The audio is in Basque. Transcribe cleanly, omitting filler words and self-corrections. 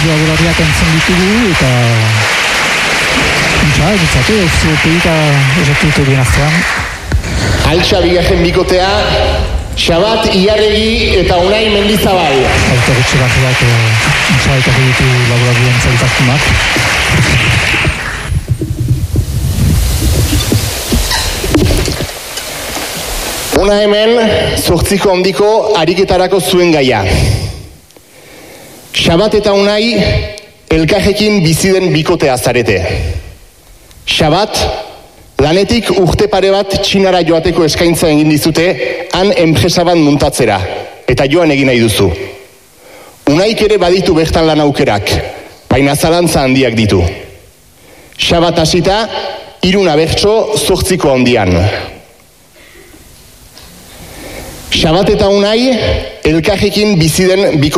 laborariak entzun ditugu, eta untsa, egitzatu, ez pedita esatu dute bien artean. Altxa bigarren bikotea, Xabat Iarregi eta Unai Mendizabal. Autorritxe bat untsa eta ditu laborarien zailtasunak. Una hemen, 8 handiko ariketarako zuen gaia. Xabat eta Unai elkarrekin biziden bikotea zarete. Xabat, lanetik urte pare bat Txinara joateko eskaintza egin dizute, han enpresa bat muntatzera, eta joan egin nahi duzu. Unaik ere baditu bertan lan aukerak, baina zalantza handiak ditu. Xabat hasita, 3 abertso 8 handian. Xabat eta Unai elkarrekin biziden bikotea